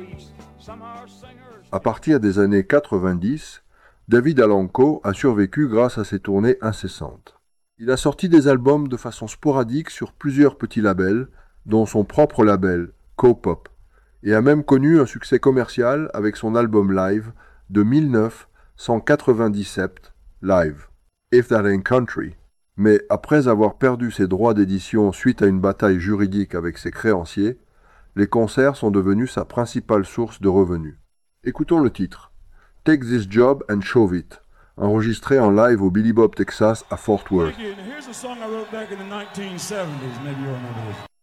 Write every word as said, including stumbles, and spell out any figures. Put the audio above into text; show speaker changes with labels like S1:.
S1: À partir des années quatre-vingt-dix, David Alanko a survécu grâce à ses tournées incessantes. Il a sorti des albums de façon sporadique sur plusieurs petits labels, dont son propre label, Co-Pop, et a même connu un succès commercial avec son album live de mille neuf cent quatre-vingt-dix-sept, Live, If That Ain't Country. Mais après avoir perdu ses droits d'édition suite à une bataille juridique avec ses créanciers, les concerts sont devenus sa principale source de revenus. Écoutons le titre, Take This Job and Shove It, enregistré en live au Billy Bob Texas à Fort Worth.
S2: Here's a song I wrote back in the nineteen seventies, maybe you remember this.